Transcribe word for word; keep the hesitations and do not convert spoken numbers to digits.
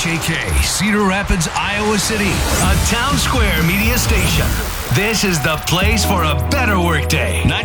H A K, Cedar Rapids, Iowa City, a Town Square media station. This is the place for a better workday.